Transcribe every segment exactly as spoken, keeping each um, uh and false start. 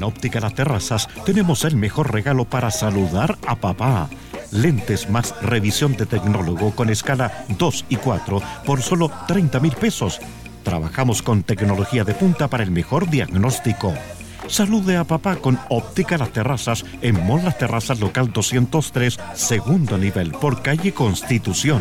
Óptica Las Terrazas tenemos el mejor regalo para saludar a papá. Lentes más revisión de tecnólogo con escala dos y cuatro por solo treinta mil pesos. Trabajamos con tecnología de punta para el mejor diagnóstico. Salude a papá con Óptica Las Terrazas en Mall Las Terrazas local doscientos tres, segundo nivel, por calle Constitución.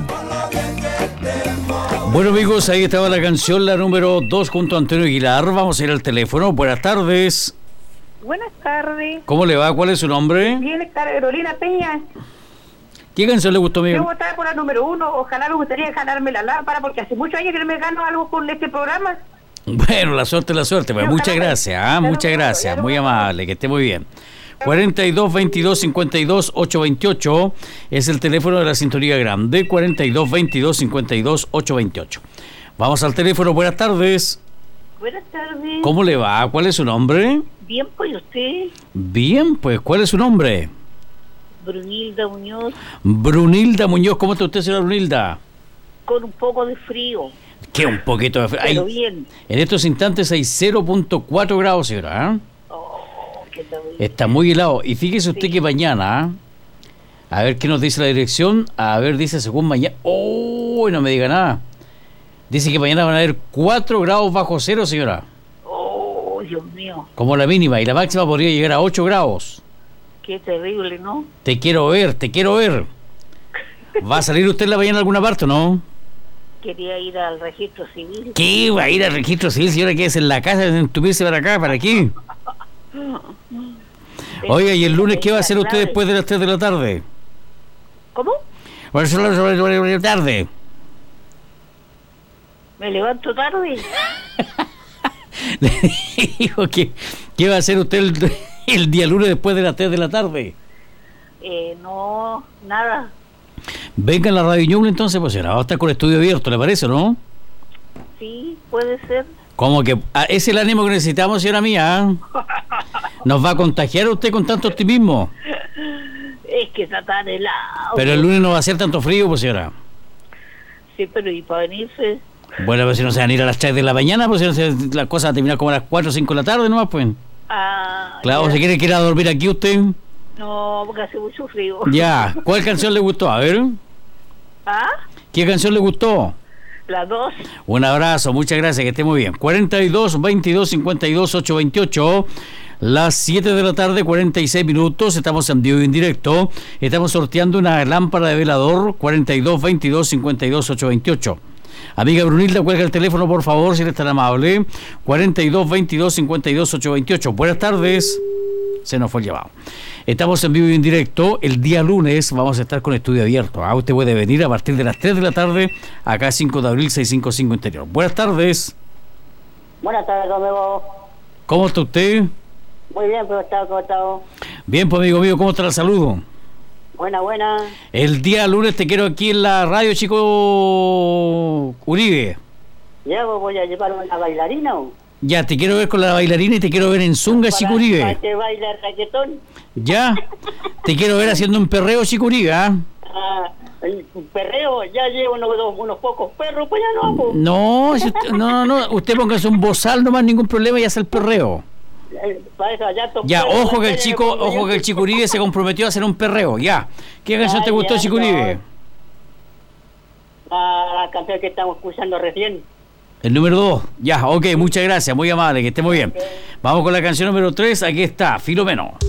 Bueno, amigos, ahí estaba la canción, la número dos junto a Antonio Aguilar. Vamos a ir al teléfono. Buenas tardes. Buenas tardes. ¿Cómo le va? ¿Cuál es su nombre? Viene Carolina Peña. ¿Qué canción le gustó, amigo? Yo votar por la número uno. Ojalá me gustaría ganarme la lámpara, porque hace muchos años que no me gano algo con este programa. Bueno, la suerte, la suerte. Pues, muchas gracias, ¿ah? muchas gracias. Muy amable, que esté muy bien. cuarenta y dos, veintidós, cincuenta y dos, ochocientos veintiocho es el teléfono de la sintonía grande. cuarenta y dos, veintidós, cincuenta y dos, ochocientos veintiocho. Vamos al teléfono. Buenas tardes. Buenas tardes. ¿Cómo le va? ¿Cuál es su nombre? Bien, pues, ¿usted? Bien, pues, ¿cuál es su nombre? Brunilda Muñoz. Brunilda Muñoz. ¿Cómo está usted, señora Brunilda? Con un poco de frío. ¿Qué? Un poquito de frío. Pero Ay, bien. en estos instantes hay cero punto cuatro grados, señora. ¿eh? Oh, qué tal. Está muy helado. Y fíjese usted Sí. que mañana, a ver qué nos dice la dirección, a ver, dice según mañana. ¡Oh! No me diga nada. Dice que mañana van a haber cuatro grados bajo cero, señora. Oh, Dios mío. Como la mínima. Y la máxima podría llegar a ocho grados. Qué terrible, ¿no? Te quiero ver, te quiero ver. ¿Va a salir usted en la mañana a alguna parte o no? Quería ir al registro civil. ¿Qué? ¿Va a ir al registro civil, señora? ¿Qué es en la casa? ¿Entumirse para acá? ¿Para aquí? Oiga, ¿y el lunes qué va a hacer usted después de las tres de la tarde? ¿Cómo? Va a ser las tres de la tarde. Me levanto tarde. Le digo que ¿qué va a hacer usted el, el día lunes después de las tres de la tarde? Eh, no, nada. Venga a la Radio Ñuble entonces, pues será, va a estar con estudio abierto, ¿le parece, no? Sí, puede ser. Como que ah, es el ánimo que necesitamos, señora mía. ¿Nos va a contagiar usted con tanto optimismo? Es que está tan helado. Pero el lunes no va a ser tanto frío, pues señora. Sí, pero ¿y para venirse? Bueno, pues si no se van a ir a las tres de la mañana, pues si no, la cosa va a terminar como a las cuatro o cinco de la tarde nomás, pues. Ah, Claro, ya. ¿se quiere que ir a dormir aquí usted? No, porque hace mucho frío. Ya, ¿cuál canción le gustó? A ver, ¿Ah? ¿qué canción le gustó? Las dos. Un abrazo, muchas gracias, que esté muy bien. cuarenta y dos, veintidós, cincuenta y dos, ochocientos veintiocho, las siete de la tarde, cuarenta y seis minutos, estamos en vivo y en directo, estamos sorteando una lámpara de velador, cuarenta y dos, veintidós, cincuenta y dos, ochocientos veintiocho. Amiga Brunilda, cuelga el teléfono, por favor, si eres tan amable, cuarenta y dos, veintidós, cincuenta y dos, ochocientos veintiocho. Buenas tardes. Se nos fue el llamado. Estamos en vivo y en directo. El día lunes vamos a estar con estudio abierto. ¿ah? Usted puede venir a partir de las tres de la tarde, acá cinco de abril, seiscientos cincuenta y cinco Interior. Buenas tardes. Buenas tardes, amigo. ¿Cómo está usted? Muy bien, pero está cortado. Bien, pues amigo mío, ¿cómo está? La saludo. Buena, buena. El día lunes te quiero aquí en la radio, chico Uribe. Ya vos voy a llevar una bailarina. ¿O? Ya, te quiero ver con la bailarina y te quiero ver en zunga, chico Uribe. ¿Para que baila reggaetón? Ya, te quiero ver haciendo un perreo, chico Uribe, ¿ah? Ah, el perreo, ya llevo unos, unos pocos perros, pues ya no hago. No, si usted, no, no, usted póngase un bozal, no más ningún problema y hace el perreo. Eh, para eso, ya, estos Ya, perros, ojo que el ya chico, llevo- ojo que el chico Uribe se comprometió a hacer un perreo, ya. ¿Qué canción te Ay, gustó, ya, chico no. Uribe? La, la canción que estamos escuchando recién. El número dos, ya, ok, muchas gracias, muy amable, que esté muy bien. Vamos con la canción número tres, aquí está, Filomeno.